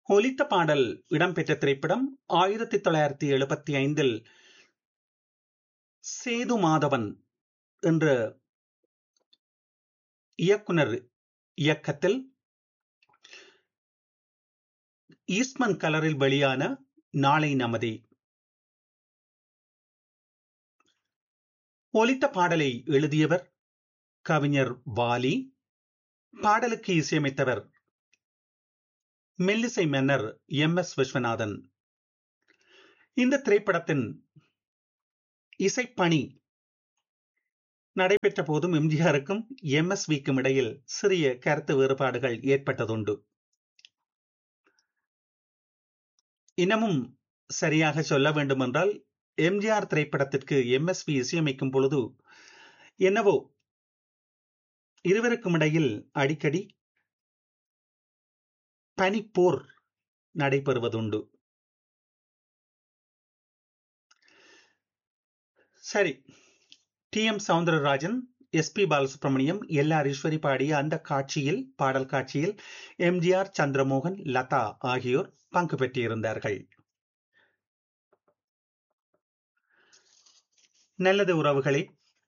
ஒலித்த பாடல் இடம்பெற்ற திரைப்படம் 1975 சேது மாதவன் என்ற இயக்குனர் இயக்கத்தில் ஈஸ்ட்மன் கலரில் வெளியான நாளை நமதே. ஒலித்த பாடலை எழுதியவர் கவிஞர் வாலி, பாடலுக்கு இசையமைத்தவர் மெல்லிசை மன்னர் MS விஸ்வநாதன். இந்த திரைப்படத்தின் இசைப்பணி நடைபெற்ற போதும் எம்ஜிஆருக்கும் MSVக்கும் இடையில் சிறிய கருத்து வேறுபாடுகள் ஏற்பட்டதுண்டு. இன்னமும் சரியாக சொல்ல வேண்டுமென்றால், எம்ஜிஆர் திரைப்படத்திற்கு MSV இசையமைக்கும் பொழுது என்னவோ இருவருக்கும் இடையில் அடிக்கடி பனிப்போர் நடைபெறுவதுண்டு. சரி, TM Soundararajan, SP Balasubramaniam, LR Eswari பாடிய அந்த காட்சியில், பாடல் காட்சியில் எம்ஜிஆர், சந்திரமோகன், லதா ஆகியோர் பங்கு பெற்றிருந்தார்கள். நல்லது உறவுகளே,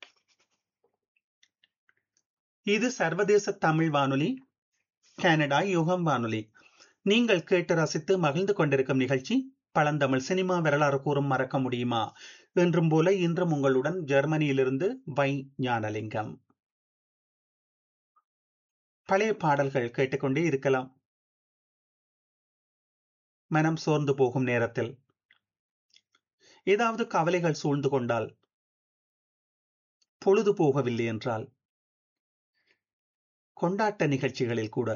இது சர்வதேச தமிழ் வானொலி, கனடா யுகம் வானொலி. நீங்கள் கேட்டு ரசித்து மகிழ்ந்து கொண்டிருக்கும் நிகழ்ச்சி பழந்தமிழ் சினிமா வரலாறு கூறும் மறக்க முடியுமா. என்றும் போல இன்றும் உங்களுடன் ஜெர்மனியிலிருந்து வை ஞானலிங்கம். பழைய பாடல்கள் கேட்டுக்கொண்டே இருக்கலாம். மனம் சோர்ந்து போகும் நேரத்தில், ஏதாவது கவலைகள் சூழ்ந்து கொண்டால், பொழுது போகவில்லை என்றால், கொண்டாட்ட நிகழ்ச்சிகளில் கூட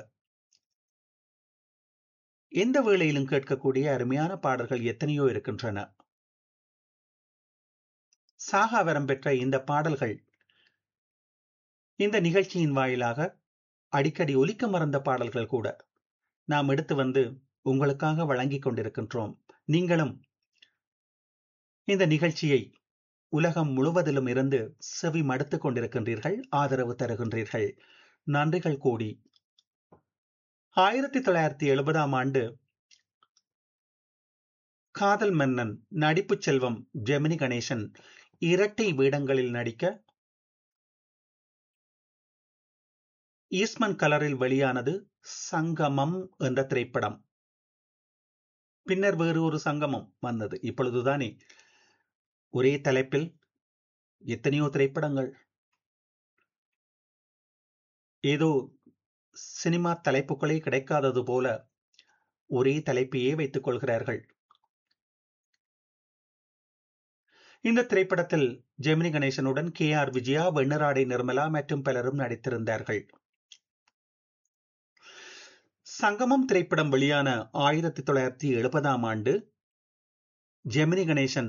எந்த வேளையிலும் கேட்கக்கூடிய அருமையான பாடல்கள் எத்தனையோ இருக்கின்றன. சாகாவரம் பெற்ற இந்த பாடல்கள் இந்த நிகழ்ச்சியின் வாயிலாக அடிக்கடி ஒலிக்க மறந்த பாடல்கள் கூட நாம் எடுத்து வந்து உங்களுக்காக வழங்கிக் கொண்டிருக்கின்றோம். நீங்களும் இந்த நிகழ்ச்சியை உலகம் முழுவதிலும் இருந்து செவி மடுத்துக் கொண்டிருக்கின்றீர்கள், ஆதரவு தருகின்றீர்கள். நன்றிகள் கூடி. 1970 காதல் மன்னன் நடிப்பு செல்வம் ஜெமினி கணேசன் இரட்டை வேடங்களில் நடிக்க ஈஸ்ட்மன் கலரில் வெளியானது சங்கமம் என்ற திரைப்படம். பின்னர் வேறு ஒரு சங்கமம் வந்தது. இப்பொழுதுதானே ஒரே தலைப்பில் எத்தனையோ திரைப்படங்கள், ஏதோ சினிமா தலைப்புகளே கிடைக்காதது போல ஒரே தலைப்பையே வைத்துக் கொள்கிறார்கள். இந்த திரைப்படத்தில் ஜெமினி கணேசனுடன் KR விஜயா, வெண்ணராடை நிர்மலா மற்றும் பலரும் நடித்திருந்தார்கள். சங்கமம் திரைப்படம் வெளியான 1970 ஜெமினி கணேசன்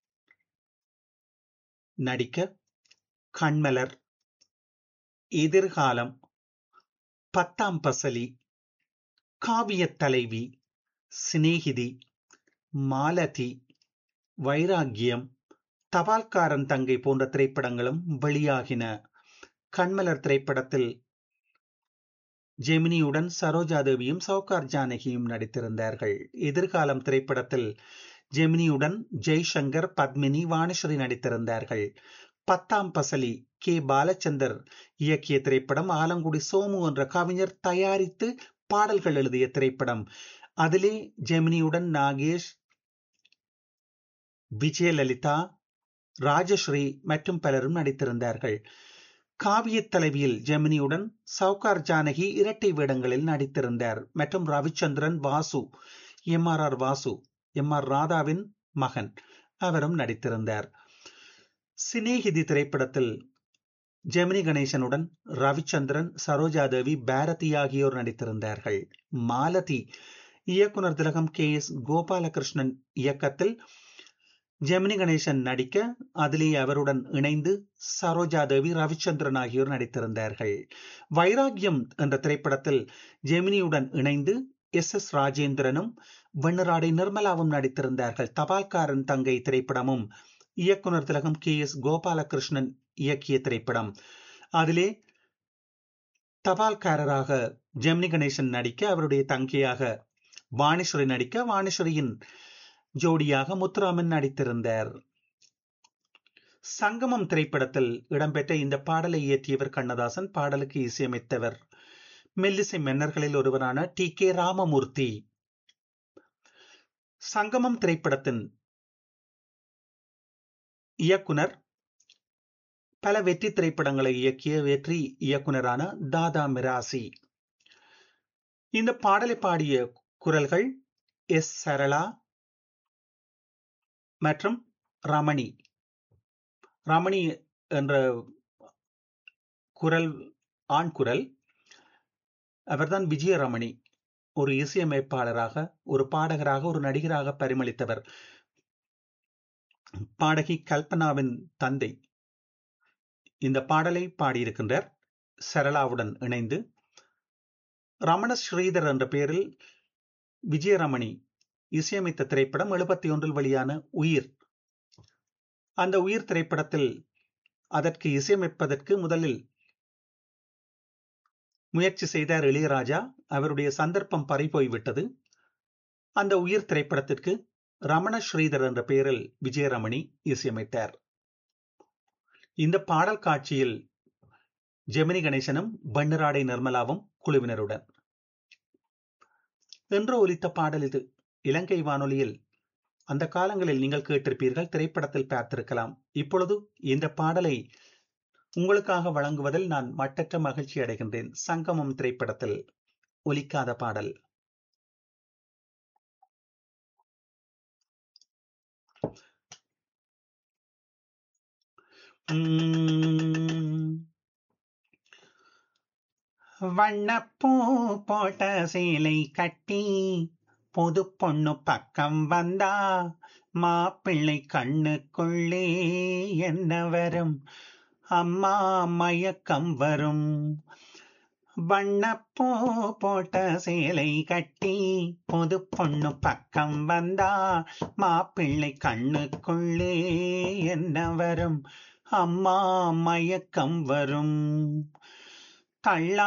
நடிக்க கண்மலர், எதிர்காலம், 10ஆம் பசலி, காவியத் தலைவி, சிநேகிதி, மாலதி, வைராக்கியம், தபால்காரன் தங்கை போன்ற திரைப்படங்களும் வெளியாகின. கண்மலர் திரைப்படத்தில் ஜெமினியுடன் சரோஜா தேவியும் சௌகார் ஜானகியும் நடித்திருந்தார்கள். எதிர்காலம் திரைப்படத்தில் ஜெமினியுடன் ஜெய்சங்கர், பத்மினி, வாணிஸ்ரீ நடித்திருந்தார்கள். 10ஆம் பசலி பாலச்சந்தர் இயக்கிய திரைப்படம். ஆலங்குடி சோமு என்ற கவிஞர் தயாரித்து பாடல்கள் எழுதிய திரைப்படம். அதிலே ஜெமினியுடன் நாகேஷ், விஜயலலிதா, ராஜஸ்ரீ மற்றும் பலரும் நடித்திருந்தார்கள். காவியத் தலைவியில் ஜெமினியுடன் சௌகார் ஜானகி இரட்டை வேடங்களில் நடித்திருந்தார். மற்றும் ரவிச்சந்திரன், வாசு, MRR வாசு, MR ராதாவின் மகன், அவரும் நடித்திருந்தார். சிநேகிதி திரைப்படத்தில் ஜெமினி கணேசனுடன் ரவிச்சந்திரன், சரோஜா தேவி, பாரதி ஆகியோர் நடித்திருந்தார்கள். மாலதி இயக்குனர் திலகம் KS கோபாலகிருஷ்ணன் இயக்கத்தில் ஜெமினி கணேசன் நடிக்க, அதிலே அவருடன் இணைந்து சரோஜா தேவி, ரவிச்சந்திரன் ஆகியோர் நடித்திருந்தார்கள். வைராக்கியம் என்ற திரைப்படத்தில் ஜெமினியுடன் இணைந்து SS ராஜேந்திரனும் வெண்ணராடை நிர்மலாவும் நடித்திருந்தார்கள். தபால்காரன் தங்கை திரைப்படமும் இயக்குனர் திலகம் KS கோபாலகிருஷ்ணன் இயக்கிய திரைப்படம். அதிலே தபால்காரராக ஜெமினி கணேசன் நடிக்க, அவருடைய தங்கையாக வாணிஸ்வரி நடிக்க வாணிஸ்வரியின் ஜோடியாக முத்துராமன் நடித்திருந்தார். சங்கமம் திரைப்படத்தில் இடம்பெற்ற இந்த பாடலை இயற்றியவர் கண்ணதாசன், பாடலுக்கு இசையமைத்தவர் மெல்லிசை மன்னர்களில் ஒருவரான டி.கே. ராமமூர்த்தி. சங்கமம் திரைப்படத்தின் இயக்குனர், பல வெற்றி திரைப்படங்களை இயக்கிய வெற்றி இயக்குனரான தாதா மிராசி. இந்த பாடலை பாடிய குரல்கள் எஸ். சரளா மற்றும் ரமணி. ரமணி என்ற குரல் ஆண் குரல். அவர்தான் விஜயரமணி. ஒரு இசையமைப்பாளராக, ஒரு பாடகராக, ஒரு நடிகராக பரிமளித்தவர். பாடகி கல்பனாவின் தந்தை இந்த பாடலை பாடியிருக்கின்றார் சரளாவுடன் இணைந்து. ரமண ஸ்ரீதர் என்ற பெயரில் விஜயரமணி இசையமைத்த திரைப்படம் 71 வெளியான உயிர். அந்த உயிர் திரைப்படத்தில் அதற்கு இசையமைப்பதற்கு முதலில் முயற்சி செய்தார் இளையராஜா. அவருடைய சந்தர்ப்பம் பறிபோய்விட்டது. அந்த உயிர் திரைப்படத்திற்கு ரமண ஸ்ரீதர் என்ற பெயரில் விஜயரமணி இசையமைத்தார். இந்த பாடல் காட்சியில் ஜெமினி கணேசனும் பன்னிராடை நிர்மலாவும் குழுவினருடன் என்று ஒலித்த பாடல் இது. இலங்கை வானொலியில் அந்த காலங்களில் நீங்கள் கேட்டிருப்பீர்கள், திரைப்படத்தில் பார்த்திருக்கலாம். இப்பொழுது இந்த பாடலை உங்களுக்காக வழங்குவதில் நான் மட்டற்ற மகிழ்ச்சி அடைகின்றேன். சங்கமம் திரைப்படத்தில் ஒலிக்காத பாடல். வண்ணப்பூ போட்ட சேலை கட்டி புது பொண்ணு பக்கம் வந்தா மாப்பிள்ளை கண்ணுக்குள்ளே என்ன வரும், அம்மா மயக்கம் வரும். வண்ணப்பூ போட்ட சேலை கட்டி புது பொண்ணு பக்கம் வந்தா மாப்பிள்ளை கண்ணுக்குள்ளே என்ன வரும், அம்மா மயக்கம் வரும். கள்ளா